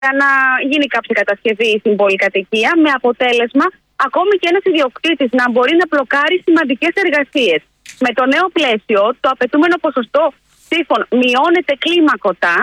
να γίνει κάποια κατασκευή στην πολυκατοικία, με αποτέλεσμα ακόμη και ένας ιδιοκτήτης να μπορεί να μπλοκάρει σημαντικές εργασίες. Με το νέο πλαίσιο, το απαιτούμενο ποσοστό ψήφων μειώνεται κλίμακοτα,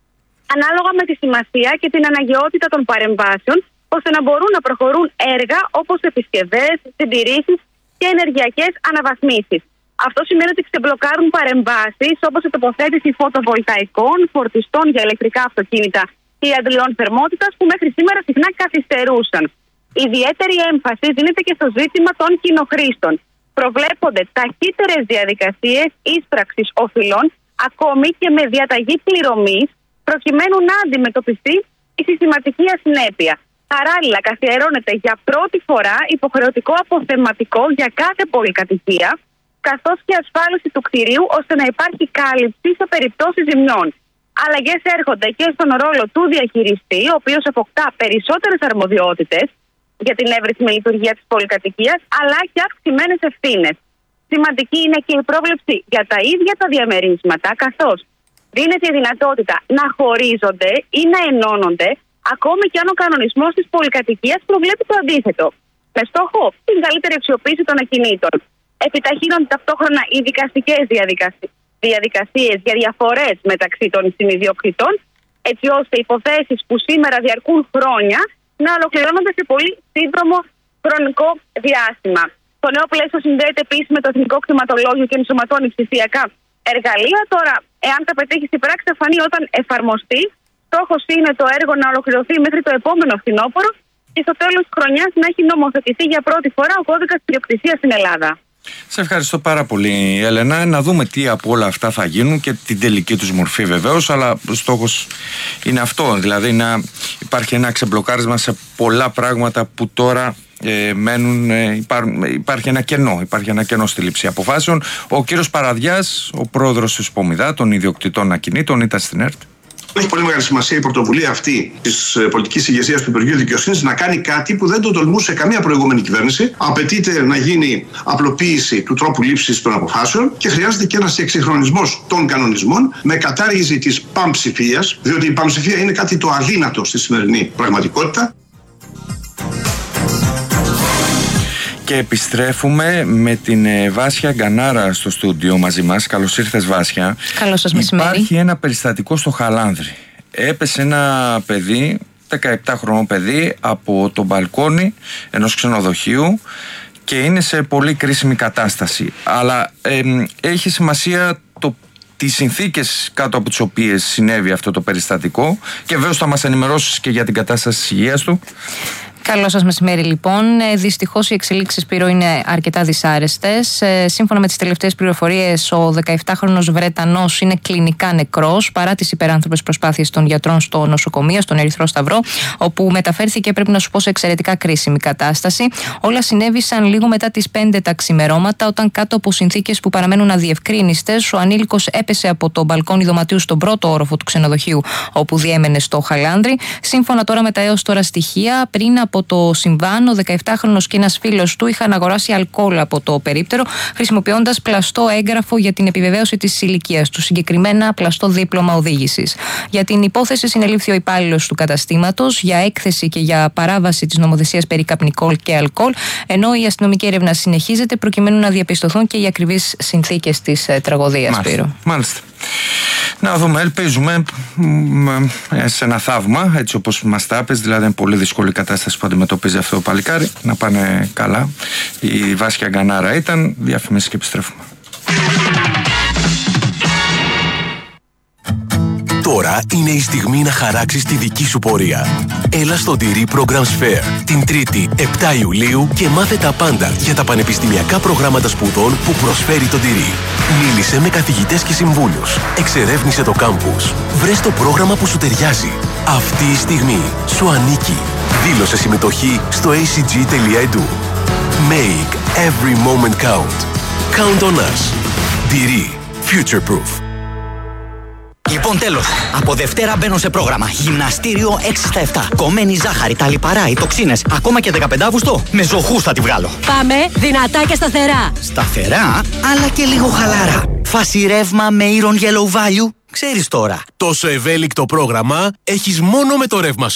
ανάλογα με τη σημασία και την αναγκαιότητα των παρεμβάσεων, ώστε να μπορούν να προχωρούν έργα όπως επισκευές, συντηρήσεις και ενεργειακές αναβαθμίσεις. Αυτό σημαίνει ότι ξεμπλοκάρουν παρεμβάσεις όπως η τοποθέτηση φωτοβολταϊκών, φορτιστών για ηλεκτρικά αυτοκίνητα ή αντλειών θερμότητας που μέχρι σήμερα συχνά καθυστερούσαν. Ιδιαίτερη έμφαση δίνεται και στο ζήτημα των κοινοχρήστων. Προβλέπονται ταχύτερες διαδικασίες ίσπραξης οφειλών, ακόμη και με διαταγή πληρωμής, προκειμένου να αντιμετωπιστεί η συστηματική ασυνέπεια. Παράλληλα, καθιερώνεται για πρώτη φορά υποχρεωτικό αποθεματικό για κάθε πολυκατοικία, καθώς και ασφάλιση του κτηρίου, ώστε να υπάρχει κάλυψη σε περιπτώσεις ζημιών. Αλλαγές έρχονται και στον ρόλο του διαχειριστή, ο οποίος αποκτά περισσότερες αρμοδιότητες για την εύρυθμη λειτουργία της πολυκατοικίας, αλλά και αυξημένες ευθύνες. Σημαντική είναι και η πρόβλεψη για τα ίδια τα διαμερίσματα, καθώς δίνεται η δυνατότητα να χωρίζονται ή να ενώνονται, ακόμη και αν ο κανονισμός της πολυκατοικίας προβλέπει το αντίθετο, με στόχο την καλύτερη αξιοποίηση των ακινήτων. Επιταχύνονται ταυτόχρονα οι δικαστικές διαδικασίες για διαφορές μεταξύ των συνιδιοκτητών, έτσι ώστε υποθέσεις που σήμερα διαρκούν χρόνια να ολοκληρώνονται σε πολύ σύντομο χρονικό διάστημα. Το νέο πλαίσιο συνδέεται επίσης με το Εθνικό Κτηματολόγιο και ενσωματώνει ψηφιακά εργαλεία. Τώρα, εάν τα πετύχει στην πράξη, θα φανεί όταν εφαρμοστεί. Στόχος είναι το έργο να ολοκληρωθεί μέχρι το επόμενο φθινόπωρο και στο τέλος της χρονιάς να έχει νομοθετηθεί για πρώτη φορά ο κώδικας ιδιοκτησίας στην Ελλάδα. Σε ευχαριστώ πάρα πολύ, Έλενα. Να δούμε τι από όλα αυτά θα γίνουν και την τελική τους μορφή βεβαίως, αλλά ο στόχος είναι αυτό, δηλαδή να υπάρχει ένα ξεμπλοκάρισμα σε πολλά πράγματα που τώρα μένουν, υπάρχει ένα κενό στη λήψη αποφάσεων. Ο κύριος Παραδιάς, ο πρόεδρος της ΠΟΜΙΔΑ, των ιδιοκτητών ακινήτων, ήταν στην ΕΡΤ. Έχει πολύ μεγάλη σημασία η πρωτοβουλία αυτή της πολιτικής ηγεσίας του Υπουργείου Δικαιοσύνης να κάνει κάτι που δεν το τολμούσε καμία προηγούμενη κυβέρνηση. Απαιτείται να γίνει απλοποίηση του τρόπου λήψης των αποφάσεων και χρειάζεται και ένας εξυγχρονισμός των κανονισμών με κατάργηση της πανψηφίας, διότι η πανψηφία είναι κάτι το αδύνατο στη σημερινή πραγματικότητα. Και επιστρέφουμε με την Βάσια Γκανάρα στο στούντιο μαζί μας. Καλώς ήρθες, Βάσια. Καλώς σας μεσημέρι. Υπάρχει ένα περιστατικό στο Χαλάνδρη. Έπεσε ένα παιδί, 17χρονο παιδί, από το μπαλκόνι ενός ξενοδοχείου και είναι σε πολύ κρίσιμη κατάσταση. Αλλά έχει σημασία τις συνθήκες κάτω από τις οποίες συνέβη αυτό το περιστατικό και βέβαια θα μας ενημερώσεις και για την κατάσταση της υγείας του. Καλό σας μεσημέρι, λοιπόν. Δυστυχώς οι εξελίξεις, Σπύρο, είναι αρκετά δυσάρεστες. Σύμφωνα με τις τελευταίες πληροφορίες, ο 17χρονος Βρετανός είναι κλινικά νεκρός παρά τις υπεράνθρωπες προσπάθειες των γιατρών στο νοσοκομείο, στον Ερυθρό Σταυρό, όπου μεταφέρθηκε, πρέπει να σου πω, σε εξαιρετικά κρίσιμη κατάσταση. Όλα συνέβησαν λίγο μετά τις 5 τα ξημερώματα, όταν κάτω από συνθήκες που παραμένουν αδιευκρίνιστες, ο ανήλικος έπεσε από το μπαλκόνι δωματίου στον πρώτο όροφο του ξενοδοχείου, όπου διέμενε στο Χαλάνδρη. Σύμφωνα τώρα με τα έως τώρα στοιχεία, πριν από το συμβάν, ο 17χρονος και ένας φίλος του είχαν αγοράσει αλκοόλ από το περίπτερο, χρησιμοποιώντας πλαστό έγγραφο για την επιβεβαίωση της ηλικίας του, συγκεκριμένα πλαστό δίπλωμα οδήγησης. Για την υπόθεση συνελήφθη ο υπάλληλος του καταστήματος για έκθεση και για παράβαση της νομοθεσίας περί καπνικόλ και αλκοόλ, ενώ η αστυνομική έρευνα συνεχίζεται προκειμένου να διαπιστωθούν και οι ακριβείς συνθήκες της τραγωδίας. Μάλιστα. Να δούμε, ελπίζουμε σε ένα θαύμα, έτσι όπως μας τα είπες, δηλαδή είναι πολύ δύσκολη κατάσταση που αντιμετωπίζει αυτό το παλικάρι, να πάνε καλά. Η Βάσια Γκανάρα ήταν, διαφημίσεις και επιστρέφουμε. Τώρα είναι η στιγμή να χαράξεις τη δική σου πορεία. Έλα στο Τυρί Programs Fair την 3η 7 Ιουλίου και μάθε τα πάντα για τα πανεπιστημιακά προγράμματα σπουδών που προσφέρει το Τυρί. Μίλησε με καθηγητές και συμβούλους. Εξερεύνησε το κάμπους. Βρες το πρόγραμμα που σου ταιριάζει. Αυτή η στιγμή σου ανήκει. Δήλωσε συμμετοχή στο acg.edu. Make every moment count. Count on us. Τυρί. Future proof. Λοιπόν, τέλος. Από Δευτέρα μπαίνω σε πρόγραμμα. Γυμναστήριο 6 στα 7. Κομμένη ζάχαρη, τα λιπαρά, οι τοξίνες. Ακόμα και 15 Αύγουστο. Με ζωχούς θα τη βγάλω. Πάμε δυνατά και σταθερά. Σταθερά, αλλά και λίγο χαλαρά. Φάση ρεύμα με Iron Yellow Value. Ξέρεις τώρα. Τόσο ευέλικτο πρόγραμμα έχεις μόνο με το ρεύμα